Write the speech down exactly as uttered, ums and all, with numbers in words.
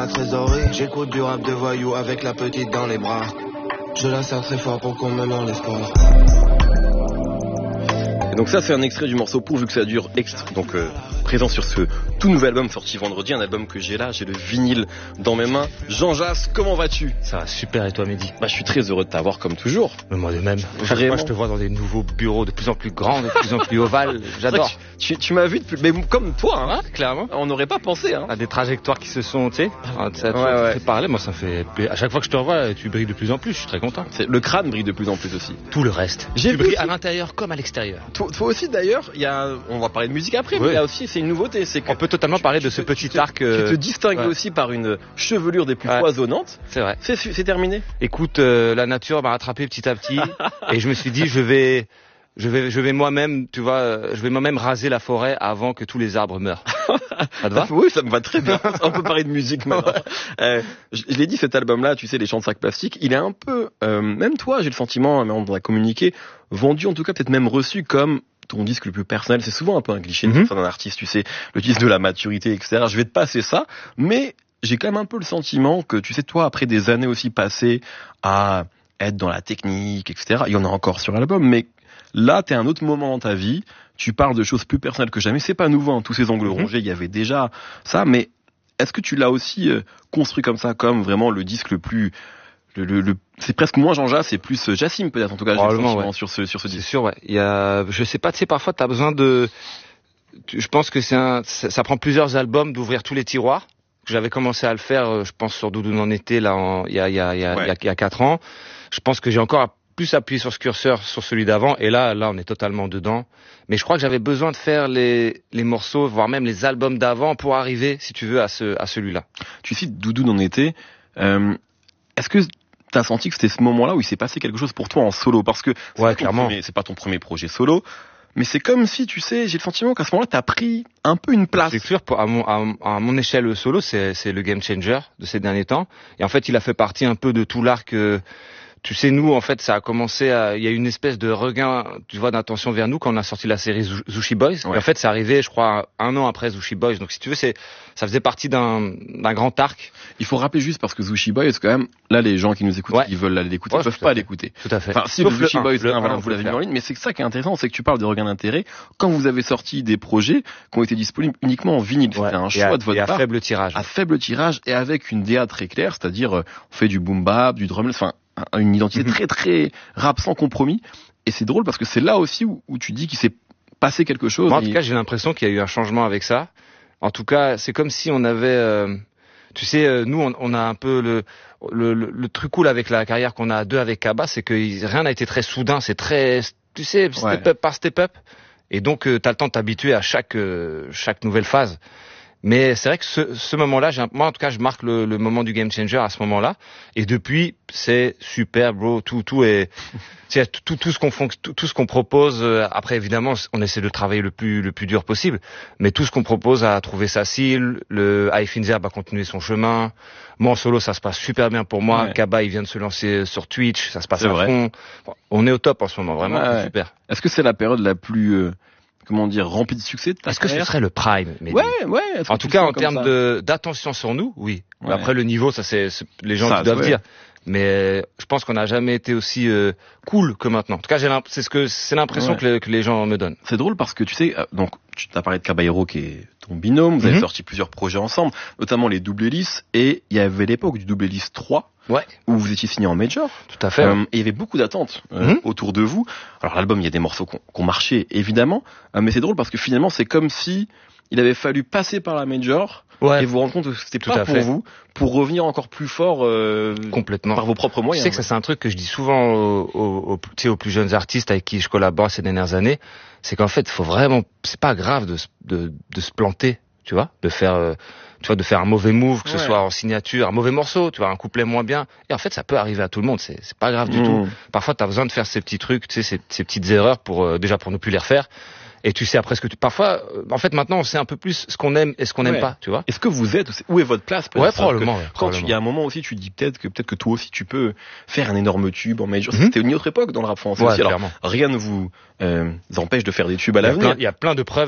la trésorerie. J'écoute du rap de voyous avec la petite dans les bras. Je la serre très fort pour qu'on me dans l'espoir. Et donc ça c'est un extrait du morceau pourvu que ça dure extra. Donc euh, présent sur ce tout nouvel album sorti vendredi, un album que j'ai là, j'ai le vinyle dans mes mains. Jean Jass, comment vas-tu? Ça va super, et toi Mehdi? Bah je suis très heureux de t'avoir comme toujours. Mais moi de même. Chaque Vraiment. fois je te vois dans des nouveaux bureaux de plus en plus grands, de plus en plus ovales. J'adore. Tu, tu, tu m'as vu depuis, mais comme toi, hein, Ouais, clairement. on n'aurait pas pensé. Hein. À des trajectoires qui se sont, tu sais, ça Ouais, ouais. fait parler. Moi ça me fait. À chaque fois que je te revois, tu brilles de plus en plus. Je suis très content. C'est, le crâne brille de plus en plus aussi. Tout le reste. J'ai tu vu brilles aussi. à l'intérieur comme à l'extérieur. Toi, toi aussi d'ailleurs, il y a, on va parler de musique après, Ouais. mais il y a aussi, c'est une nouveauté, c'est que On peut totalement parler de tu ce te- petit tu te- arc. euh, Tu te distingues ouais. aussi par une chevelure des plus Ouais. foisonnantes. C'est vrai. C'est, c'est terminé. Écoute, euh, la nature m'a rattrapé petit à petit et je me suis dit je vais, je vais, je vais moi-même, tu vois, euh, je vais moi-même raser la forêt avant que tous les arbres meurent. Ça te va? Oui, ça me va très bien. On peut parler de musique maintenant. Euh, je, je l'ai dit, cet album-là, tu sais, les chants de sac plastique, il est un peu, euh, même toi, j'ai le sentiment, mais on a communiqué, vendu en tout cas, peut-être même reçu comme ton disque le plus personnel. C'est souvent un peu un cliché Mhm. d'un artiste, tu sais, le disque de la maturité, et cetera. Je vais te passer ça, mais j'ai quand même un peu le sentiment que, tu sais, toi, après des années aussi passées à être dans la technique, et cetera, il y en a encore sur l'album, mais là, t'es à un autre moment dans ta vie, tu parles de choses plus personnelles que jamais, c'est pas nouveau, hein, tous ces angles Mhm. rongés, il y avait déjà ça, mais est-ce que tu l'as aussi euh, construit comme ça, comme vraiment le disque le plus... Le, le, le- c'est presque moins Jean Jass, c'est plus euh, Jassim peut-être, en tout cas, j'ai le Probablement, sentiment ouais. sur ce, sur ce C'est disque. sûr, ouais. Il y a, je sais pas, tu sais, parfois t'as besoin de, tu- je pense que c'est un, ça, ça prend plusieurs albums d'ouvrir tous les tiroirs. J'avais commencé à le faire, euh, je pense sur Doudou en été là, en, il y a, il y a, il y a, Ouais. il y a, il y a quatre ans. Je pense que j'ai encore plus appuyé sur ce curseur sur celui d'avant, et là, là, on est totalement dedans. Mais je crois que j'avais besoin de faire les, les morceaux, voire même les albums d'avant pour arriver, si tu veux, à ce, à celui-là. Tu cites Doudou en été, euh, est-ce que t'as senti que c'était ce moment-là où il s'est passé quelque chose pour toi en solo? Parce que c'est Ouais, pas ton clairement. premier- c'est pas ton premier projet solo, mais c'est comme si, tu sais, j'ai le sentiment qu'à ce moment-là, t'as pris un peu une place. C'est sûr, pour- à mon, à, à mon échelle, le solo, c'est, c'est le game changer de ces derniers temps. Et en fait, il a fait partie un peu de tout l'arc. euh, Tu sais, nous, en fait, ça a commencé à, il y a eu une espèce de regain, tu vois, d'attention vers nous quand on a sorti la série Zou- Zushi Boys. Ouais. Et en fait, c'est arrivé, je crois, un an après Zushi Boys. Donc, si tu veux, c'est, ça faisait partie d'un, d'un grand arc. Il faut rappeler juste parce que Zushi Boys, quand même, là, les gens qui nous écoutent, Ouais. qui veulent aller l'écouter, Ouais, peuvent tout à pas fait. l'écouter. Tout à fait. Enfin, si Sauf le le Zushi un, Boys, le hein, voilà, un, vous on l'avez peut mis en ligne, mais c'est ça qui est intéressant, c'est que tu parles de regain d'intérêt quand vous avez sorti des projets qui ont été disponibles uniquement en vinyle. Ouais. C'était un Et choix à, de votre et à part. faible tirage. À faible tirage et avec une D A très claire, c'est-à-dire, euh, on fait du boom bap, du drum, enfin, un- une identité Mhm. très très rap sans compromis. Et c'est drôle parce que c'est là aussi où, où tu dis qu'il s'est passé quelque chose. Moi, en et- tout cas, j'ai l'impression qu'il y a eu un changement avec ça. En tout cas, c'est comme si on avait, euh, tu sais, euh, nous, on, on a un peu le, le, le, le truc cool avec la carrière qu'on a à deux avec Kaba, c'est que il- rien n'a été très soudain. C'est très, tu sais, step Ouais. up par step up. Et donc, euh, t'as le temps de t'habituer à chaque euh, chaque nouvelle phase. Mais c'est vrai que ce, ce moment-là, j'ai un- moi en tout cas, je marque le, le moment du game changer à ce moment-là. Et depuis, c'est super, bro. Tout, tout est, tu sais, tout, tout ce qu'on fon- tout, tout ce qu'on propose. euh, Après, évidemment, on essaie de travailler le plus, le plus dur possible. Mais tout ce qu'on propose a trouvé sa cible. Le High Finzer va continuer son chemin. Moi, en solo, ça se passe super bien pour moi. Ouais. Kaba, il vient de se lancer sur Twitch. Ça se passe C'est à vrai. fond. On est au top en ce moment, vraiment. Ouais, c'est ouais. super. Est-ce que c'est la période la plus, euh, comment dire, remplie de succès de ta Est-ce que ce carrière? serait le prime, Mehdi? Ouais, ouais. est-ce que En tu tout cas, le sens en comme termes ça de d'attention sur nous, oui. Mais Ouais. après, le niveau, ça c'est c'est les gens Ça, qui doivent ouais. dire. Mais euh, je pense qu'on n'a jamais été aussi euh, cool que maintenant. En tout cas, j'ai l'imp- c'est ce que c'est l'impression Ouais. que, les, que les gens me donnent. C'est drôle parce que tu sais, euh, donc tu t'as parlé de Caballero qui est ton binôme, vous avez Mhm. sorti plusieurs projets ensemble, notamment les double hélices, et il y avait l'époque du double hélice trois, Ouais, où vous étiez signé en major, tout à fait. euh, et il y avait beaucoup d'attentes euh, Mhm. autour de vous. Alors l'album, il y a des morceaux qui ont, qui ont marché, évidemment, euh, mais c'est drôle parce que finalement, c'est comme si il avait fallu passer par la major ouais, et vous rendre compte que c'était tout pas à pour fait. vous, pour revenir encore plus fort euh, complètement. par vos propres Tu moyens. sais que ça c'est un truc que je dis souvent aux, aux, aux, tu sais, aux plus jeunes artistes avec qui je collabore ces dernières années, c'est qu'en fait, faut vraiment, c'est pas grave de, se- de, de se planter, tu vois, de faire, euh, tu vois, de faire un mauvais move, que ce Ouais. soit en signature, un mauvais morceau, tu vois, un couplet moins bien. Et en fait, ça peut arriver à tout le monde. C'est, c'est pas grave du Mmh. tout. Parfois, t'as besoin de faire ces petits trucs, tu sais, ces, ces petites erreurs pour euh, déjà pour ne plus les refaire. Et tu sais après ce que tu. Parfois, euh, en fait, maintenant, on sait un peu plus ce qu'on aime et ce qu'on n'aime Ouais. pas, tu vois. Est-ce que vous êtes, où est votre place peut-être? Ouais, Parce que probablement. ouais, Quand tu- il y a probablement. un moment aussi, tu te dis peut-être que peut-être que toi aussi tu peux faire un énorme tube en major. Mhm. C'était une autre époque dans le rap français Ouais, aussi. Alors clairement. rien ne vous euh, empêche de faire des tubes à Il y a l'avenir. plein- il y a plein de preuves.